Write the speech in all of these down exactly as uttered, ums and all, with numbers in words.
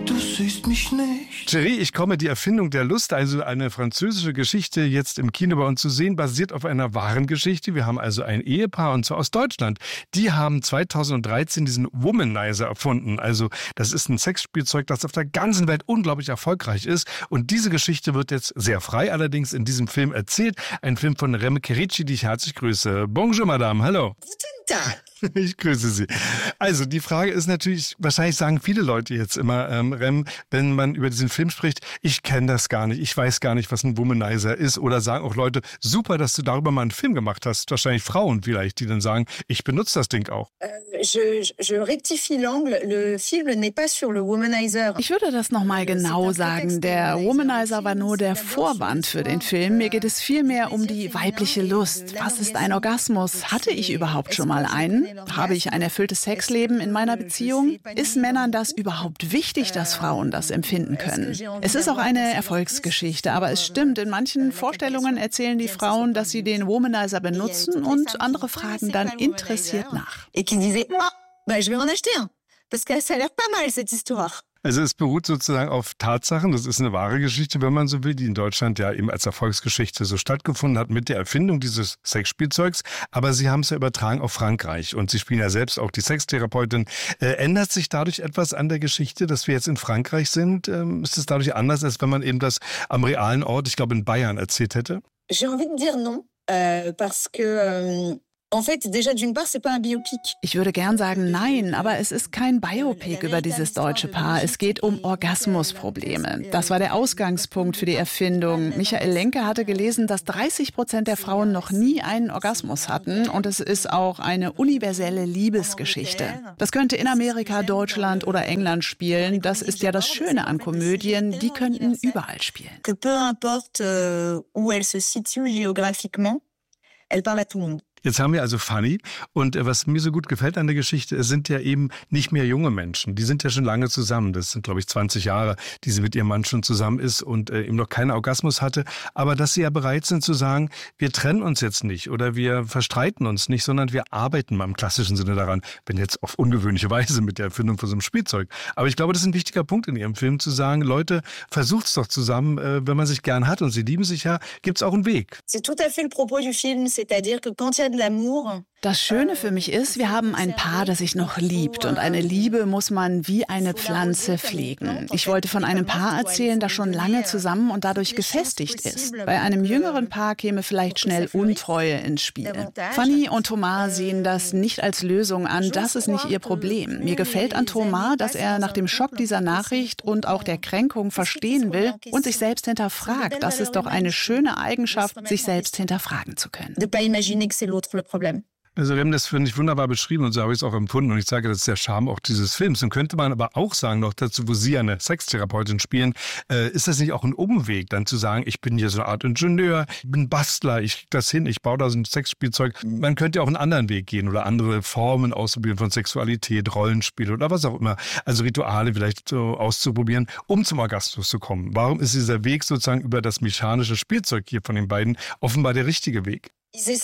du siehst mich nicht. Chérie, ich komme, die Erfindung der Lust, also eine französische Geschichte, jetzt im Kino bei uns zu sehen, basiert auf einer wahren Geschichte. Wir haben also ein Ehepaar, und zwar aus Deutschland. Die haben zweitausenddreizehn diesen Womanizer erfunden. Also das ist ein Sexspielzeug, das auf der ganzen Welt unglaublich erfolgreich ist. Und diese Geschichte wird jetzt sehr frei allerdings in diesem Film erzählt. Ein Film von Rem Kerici, die ich herzlich grüße. Bonjour, Madame. Hallo. Guten Tag. Ich grüße Sie. Also die Frage ist natürlich, wahrscheinlich sagen viele Leute jetzt immer, ähm, Rem, wenn man über diesen Film spricht, ich kenne das gar nicht, ich weiß gar nicht, was ein Womanizer ist. Oder sagen auch Leute, super, dass du darüber mal einen Film gemacht hast. Wahrscheinlich Frauen vielleicht, die dann sagen, ich benutze das Ding auch. Euh, je, je rectifie l'angle. Le film n'est pas sur le womanizer. Ich würde das nochmal genau sagen. Der Womanizer war nur der Vorwand für den Film. Mir geht es vielmehr um die weibliche Lust. Was ist ein Orgasmus? Hatte ich überhaupt schon mal einen? Habe ich ein erfülltes Sexleben in meiner Beziehung? Ist Männern das überhaupt wichtig, dass Frauen das empfinden können? Es ist auch eine Erfolgsgeschichte, aber es stimmt, in manchen Vorstellungen erzählen die Frauen, dass sie den Womanizer benutzen und andere fragen dann interessiert nach. Et qui disait, moi, bah, je vais en acheter un. Parce que ça a l'air pas mal, cette histoire. Also es beruht sozusagen auf Tatsachen, das ist eine wahre Geschichte, wenn man so will, die in Deutschland ja eben als Erfolgsgeschichte so stattgefunden hat mit der Erfindung dieses Sexspielzeugs. Aber Sie haben es ja übertragen auf Frankreich und Sie spielen ja selbst auch die Sextherapeutin. Äh, ändert sich dadurch etwas an der Geschichte, dass wir jetzt in Frankreich sind? Ähm, ist es dadurch anders, als wenn man eben das am realen Ort, ich glaube in Bayern, erzählt hätte? J'ai envie de dire non, euh, parce que... Euh En fait, déjà d'une part, c'est pas un biopic. Ich würde gern sagen nein, aber es ist kein Biopic über dieses deutsche Paar. Es geht um Orgasmusprobleme. Das war der Ausgangspunkt für die Erfindung. Michael Lenke hatte gelesen, dass dreißig Prozent der Frauen noch nie einen Orgasmus hatten. Und es ist auch eine universelle Liebesgeschichte. Das könnte in Amerika, Deutschland oder England spielen. Das ist ja das Schöne an Komödien. Die könnten überall spielen. Que peu importe euh, où elle se situe géographiquement, elle parle à tout le monde. Jetzt haben wir also Fanny und äh, was mir so gut gefällt an der Geschichte, es sind ja eben nicht mehr junge Menschen, die sind ja schon lange zusammen, das sind glaube ich zwanzig Jahre, die sie mit ihrem Mann schon zusammen ist und äh, eben noch keinen Orgasmus hatte, aber dass sie ja bereit sind zu sagen, wir trennen uns jetzt nicht oder wir verstreiten uns nicht, sondern wir arbeiten mal im klassischen Sinne daran, wenn jetzt auf ungewöhnliche Weise mit der Erfindung von so einem Spielzeug. Aber ich glaube, das ist ein wichtiger Punkt in Ihrem Film, zu sagen, Leute, versucht's doch zusammen, äh, wenn man sich gern hat und sie lieben sich ja, gibt's auch einen Weg. C'est tout à fait le propos du film, c'est-à-dire que quand il y a de l'amour. Das Schöne für mich ist, wir haben ein Paar, das sich noch liebt. Und eine Liebe muss man wie eine Pflanze pflegen. Ich wollte von einem Paar erzählen, das schon lange zusammen und dadurch gefestigt ist. Bei einem jüngeren Paar käme vielleicht schnell Untreue ins Spiel. Fanny und Thomas sehen das nicht als Lösung an. Das ist nicht ihr Problem. Mir gefällt an Thomas, dass er nach dem Schock dieser Nachricht und auch der Kränkung verstehen will und sich selbst hinterfragt. Das ist doch eine schöne Eigenschaft, sich selbst hinterfragen zu können. De pas imaginer que c'est l'autre le problème. Also wir haben das, finde ich, wunderbar beschrieben und so habe ich es auch empfunden und ich sage, das ist der Charme auch dieses Films. Und könnte man aber auch sagen, noch dazu, wo Sie eine Sextherapeutin spielen, äh, ist das nicht auch ein Umweg, dann zu sagen, ich bin hier so eine Art Ingenieur, ich bin Bastler, ich kriege das hin, ich baue da so ein Sexspielzeug. Man könnte ja auch einen anderen Weg gehen oder andere Formen ausprobieren von Sexualität, Rollenspiel oder was auch immer. Also Rituale vielleicht so auszuprobieren, um zum Orgasmus zu kommen. Warum ist dieser Weg sozusagen über das mechanische Spielzeug hier von den beiden offenbar der richtige Weg? Sie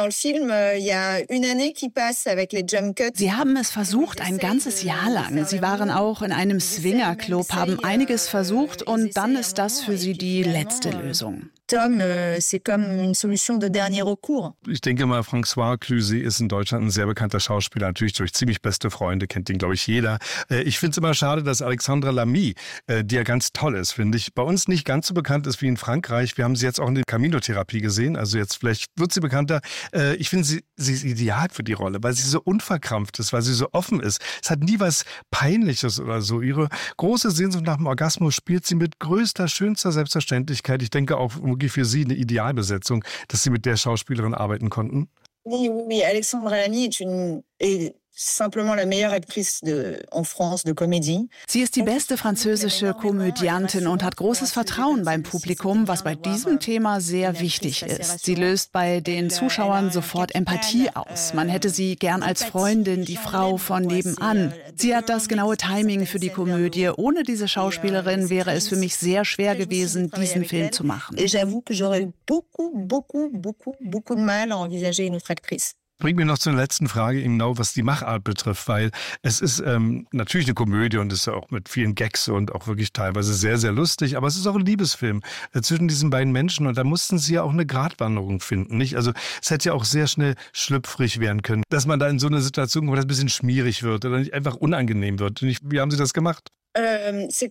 haben es versucht, ein ganzes Jahr lang. Sie waren auch in einem Swingerclub, haben einiges versucht und dann ist das für sie die letzte Lösung. Ich denke mal, François Cluzet ist in Deutschland ein sehr bekannter Schauspieler, natürlich durch ziemlich beste Freunde, kennt ihn, glaube ich, jeder. Ich finde es immer schade, dass Alexandra Lamy, die ja ganz toll ist, finde ich, bei uns nicht ganz so bekannt ist wie in Frankreich. Wir haben sie jetzt auch in der Camino-Therapie gesehen, also jetzt vielleicht wird sie bekannter. Ich finde, sie, sie ist ideal für die Rolle, weil sie so unverkrampft ist, weil sie so offen ist. Es hat nie was Peinliches oder so. Ihre große Sehnsucht nach dem Orgasmus spielt sie mit größter, schönster Selbstverständlichkeit. Ich denke auch für Sie eine Idealbesetzung, dass Sie mit der Schauspielerin arbeiten konnten? Oui, oui, oui. Alexandra Lamy est une... Est simplement la meilleure actrice de, en France de comédie. Sie ist die beste französische Komödiantin und hat großes Vertrauen beim Publikum, was bei diesem Thema sehr wichtig ist. Sie löst bei den Zuschauern sofort Empathie aus. Man hätte sie gern als Freundin, die Frau von nebenan. Sie hat das genaue Timing für die Komödie. Ohne diese Schauspielerin wäre es für mich sehr schwer gewesen, diesen Film zu machen. Et j'avoue que j'aurais beaucoup, beaucoup, beaucoup, beaucoup de mal à envisager une autre actrice. Bringt mich noch zur letzten Frage, genau was die Machart betrifft, weil es ist ähm, natürlich eine Komödie und ist ja auch mit vielen Gags und auch wirklich teilweise sehr, sehr lustig, aber es ist auch ein Liebesfilm äh, zwischen diesen beiden Menschen und da mussten sie ja auch eine Gratwanderung finden, nicht? Also es hätte ja auch sehr schnell schlüpfrig werden können, dass man da in so eine Situation, wo das ein bisschen schmierig wird oder nicht einfach unangenehm wird. Wie haben Sie das gemacht? Das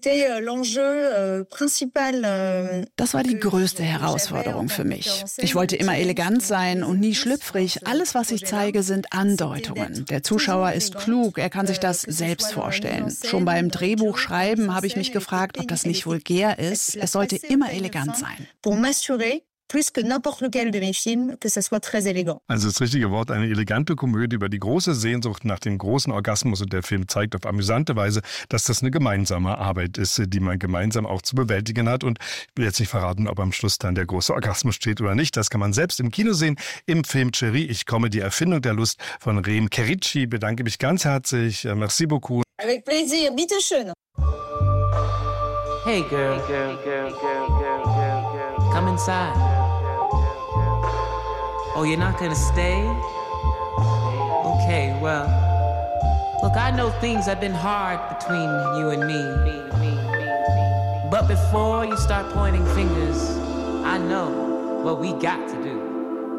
war die größte Herausforderung für mich. Ich wollte immer elegant sein und nie schlüpfrig. Alles, was ich zeige, sind Andeutungen. Der Zuschauer ist klug, er kann sich das selbst vorstellen. Schon beim Drehbuchschreiben habe ich mich gefragt, ob das nicht vulgär ist. Es sollte immer elegant sein. plus que n'importe lequel de mes films, que ça soit très élégant. Also das richtige Wort, eine elegante Komödie über die große Sehnsucht nach dem großen Orgasmus und der Film zeigt auf amüsante Weise, dass das eine gemeinsame Arbeit ist, die man gemeinsam auch zu bewältigen hat und ich will jetzt nicht verraten, ob am Schluss dann der große Orgasmus steht oder nicht. Das kann man selbst im Kino sehen, im Film Chérie, ich komme, die Erfindung der Lust von Reem Kerici. Bedanke mich ganz herzlich. Merci beaucoup. Avec plaisir, bitteschön. Hey girl, girl, girl, girl, girl, girl, girl. Come inside. Oh, you're not gonna stay? Okay, well, look, I know things have been hard between you and me. But before you start pointing fingers, I know what we got to do.